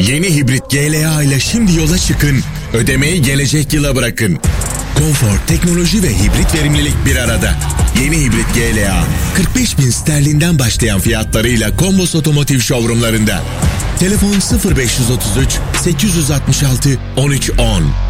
Yeni hibrit GLA ile şimdi yola çıkın, ödemeyi gelecek yıla bırakın. Konfor, teknoloji ve hibrit verimlilik bir arada. Yeni hibrit GLA, 45.000 sterlinden başlayan fiyatlarıyla Kombos Otomotiv showroomlarında. Telefon 0533 866 1310.